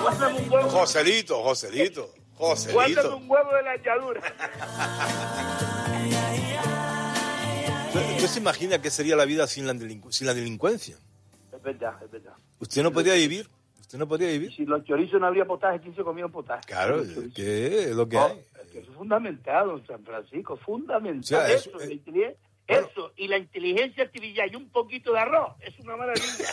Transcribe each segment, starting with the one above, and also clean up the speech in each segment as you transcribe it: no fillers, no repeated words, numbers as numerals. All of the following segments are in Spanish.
Guárdame un huevo. Joselito. Guárdame un huevo de la echadura. ¿Usted se imagina qué sería la vida sin la delincuencia? Es verdad. ¿Usted no podría vivir? Si los chorizos no habría potaje, ¿quién se comía potaje? Claro, ¿qué es lo que hay? Es que eso es fundamental, don San Francisco, fundamental. O sea, eso, y la inteligencia artificial y un poquito de arroz, es una maravilla.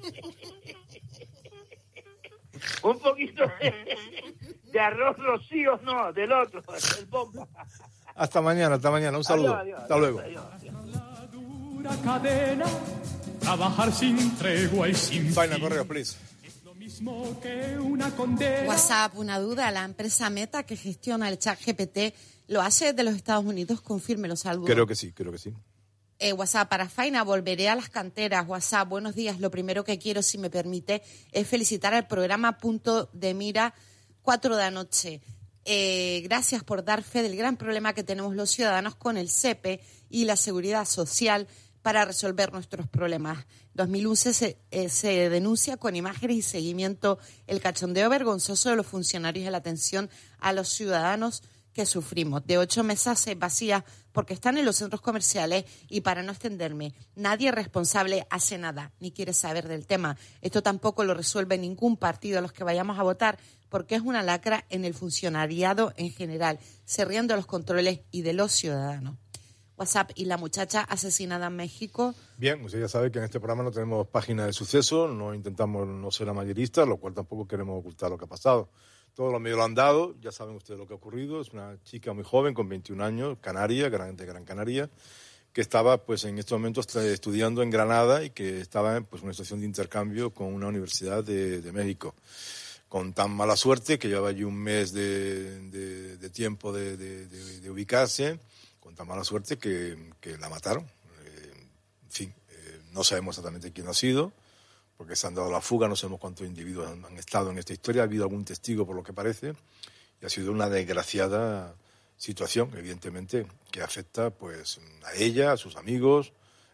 Un poquito de arroz rocío, no, del otro, del bomba. Hasta mañana, un saludo. Adiós, hasta luego. Adiós. La dura cadena, trabajar sin tregua y sin Faina, correo, please. Es lo mismo que una condena. WhatsApp, una duda. La empresa Meta que gestiona el chat GPT lo hace desde los Estados Unidos. Confirme los saludos. Creo que sí. WhatsApp, para Faina, volveré a las canteras. WhatsApp, buenos días. Lo primero que quiero, si me permite, es felicitar al programa Punto de Mira 4 de anoche. Gracias por dar fe del gran problema que tenemos los ciudadanos con el SEPE y la seguridad social para resolver nuestros problemas. 2011 se denuncia con imágenes y seguimiento el cachondeo vergonzoso de los funcionarios en la atención a los ciudadanos que sufrimos. De 8 mesas vacías porque están en los centros comerciales y, para no extenderme, nadie responsable hace nada ni quiere saber del tema. Esto tampoco lo resuelve ningún partido a los que vayamos a votar, porque es una lacra en el funcionariado en general. Se ríen de los controles y de los ciudadanos. WhatsApp, y la muchacha asesinada en México. Bien, usted ya sabe que en este programa no tenemos página de suceso, no intentamos no ser amarilleristas, lo cual tampoco queremos ocultar lo que ha pasado. Todos los medios lo han dado, ya saben ustedes lo que ha ocurrido. Es una chica muy joven, con 21 años, canaria, de Gran Canaria, que estaba pues en estos momentos estudiando en Granada y que estaba pues en una situación de intercambio con una universidad de México. Con tan mala suerte que llevaba allí un mes de tiempo de ubicarse, con tan mala suerte que la mataron. En fin, no sabemos exactamente quién ha sido, porque se han dado la fuga, no sabemos cuántos individuos han estado en esta historia, ha habido algún testigo por lo que parece, y ha sido una desgraciada situación, evidentemente, que afecta pues a ella, a sus amigos,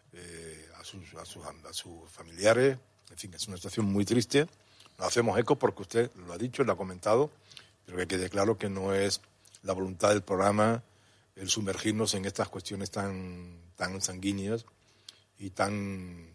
a sus familiares. En fin, es una situación muy triste. Nos hacemos eco porque usted lo ha dicho, lo ha comentado, pero que quede claro que no es la voluntad del programa el sumergirnos en estas cuestiones tan sanguíneas y tan